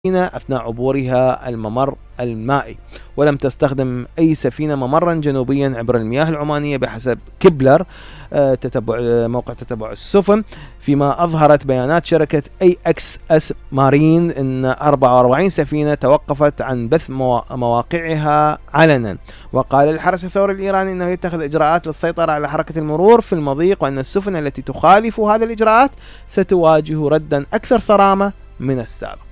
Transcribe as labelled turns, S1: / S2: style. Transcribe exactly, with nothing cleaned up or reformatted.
S1: أثناء عبورها الممر المائي، ولم تستخدم أي سفينة ممرا جنوبيا عبر المياه العمانية بحسب كبلر تتبع موقع تتبع السفن، فيما أظهرت بيانات شركة أي إكس إس مارين أن أربعة وأربعين سفينة توقفت عن بث مواقعها علنا. وقال الحرس الثوري الإيراني أنه يتخذ إجراءات للسيطرة على حركة المرور في المضيق، وأن السفن التي تخالف هذه الإجراءات ستواجه ردا أكثر صرامة من السابق.